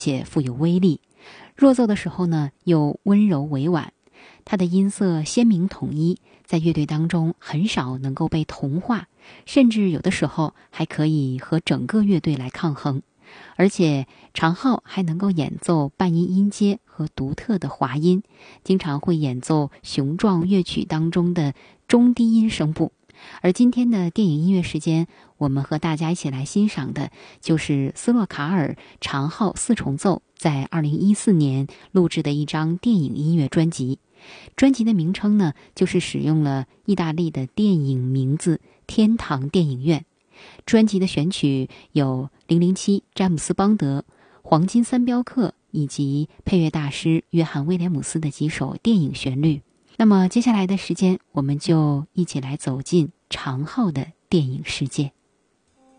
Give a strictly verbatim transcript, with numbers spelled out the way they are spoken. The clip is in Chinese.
且富有威力。弱奏的时候呢，又温柔委婉。他的音色鲜明统一，在乐队当中很少能够被同化，甚至有的时候还可以和整个乐队来抗衡。而且长号还能够演奏半音音阶和独特的滑音，经常会演奏雄壮乐曲当中的中低音声部。而今天的电影音乐时间，我们和大家一起来欣赏的就是斯洛卡尔长号四重奏在二零一四年录制的一张电影音乐专辑。专辑的名称呢，就是使用了意大利的电影名字天堂电影院。专辑的选曲有零零七詹姆斯邦德、黄金三镖客以及配乐大师约翰威廉姆斯的几首电影旋律。那么接下来的时间，我们就一起来走进长号的电影世界。